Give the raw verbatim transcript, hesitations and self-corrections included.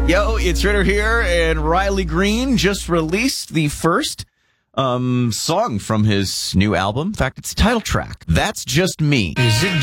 Yo, it's Ritter here, and Riley Green just released the first um, song from his new album. In fact, it's the title track. That's Just Me. Is it